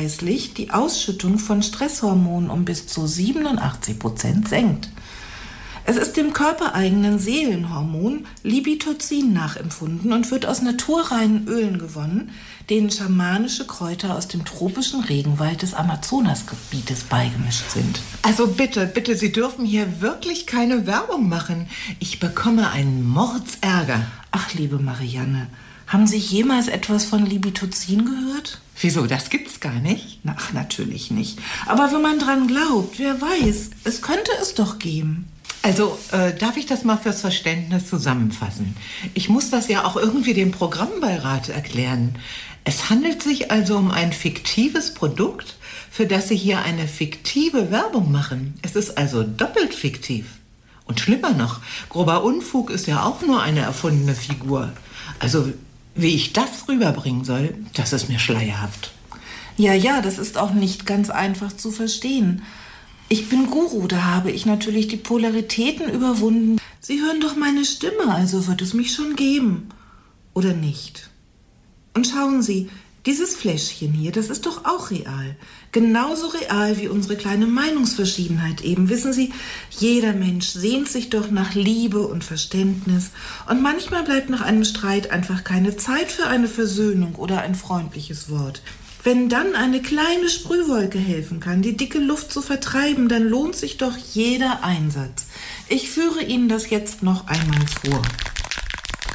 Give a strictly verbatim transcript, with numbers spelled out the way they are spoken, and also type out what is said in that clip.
nachweislich die Ausschüttung von Stresshormonen um bis zu siebenundachtzig Prozent senkt. Es ist dem körpereigenen Seelenhormon Libitozin nachempfunden und wird aus naturreinen Ölen gewonnen, denen schamanische Kräuter aus dem tropischen Regenwald des Amazonasgebietes beigemischt sind. Also bitte, bitte, Sie dürfen hier wirklich keine Werbung machen. Ich bekomme einen Mordsärger. Ach, liebe Marianne, haben Sie jemals etwas von Libitozin gehört? Wieso, das gibt's gar nicht? Ach, natürlich nicht. Aber wenn man dran glaubt, wer weiß, es könnte es doch geben. Also, äh, darf ich das mal fürs Verständnis zusammenfassen? Ich muss das ja auch irgendwie dem Programmbeirat erklären. Es handelt sich also um ein fiktives Produkt, für das Sie hier eine fiktive Werbung machen. Es ist also doppelt fiktiv. Und schlimmer noch, grober Unfug ist ja auch nur eine erfundene Figur. Also, wie ich das rüberbringen soll, das ist mir schleierhaft. Ja, ja, das ist auch nicht ganz einfach zu verstehen. Ich bin Guru, da habe ich natürlich die Polaritäten überwunden. Sie hören doch meine Stimme, also wird es mich schon geben. Oder nicht? Und schauen Sie, dieses Fläschchen hier, das ist doch auch real. Genauso real wie unsere kleine Meinungsverschiedenheit eben. Wissen Sie, jeder Mensch sehnt sich doch nach Liebe und Verständnis. Und manchmal bleibt nach einem Streit einfach keine Zeit für eine Versöhnung oder ein freundliches Wort. Wenn dann eine kleine Sprühwolke helfen kann, die dicke Luft zu vertreiben, dann lohnt sich doch jeder Einsatz. Ich führe Ihnen das jetzt noch einmal vor.